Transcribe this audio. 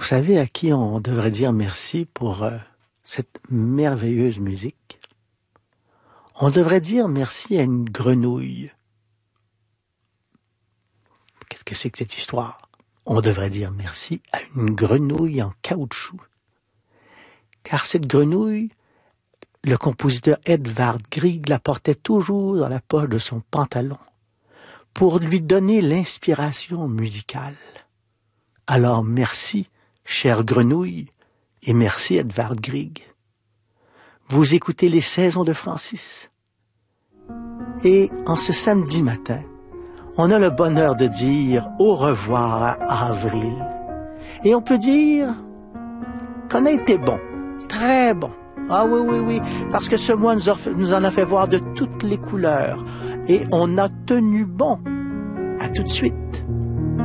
savez à qui on devrait dire merci pour cette merveilleuse musique? On devrait dire merci à une grenouille. Qu'est-ce que c'est que cette histoire? On devrait dire merci à une grenouille en caoutchouc. Car cette grenouille, le compositeur Edvard Grieg la portait toujours dans la poche de son pantalon pour lui donner l'inspiration musicale. Alors merci, chère grenouille, et merci Edvard Grieg. Vous écoutez Les Saisons de Francis. Et en ce samedi matin, on a le bonheur de dire au revoir à avril. Et on peut dire qu'on a été bon, très bon. Ah oui, oui, oui, parce que ce mois nous en a fait voir de toutes les couleurs. Et on a tenu bon. À tout de suite.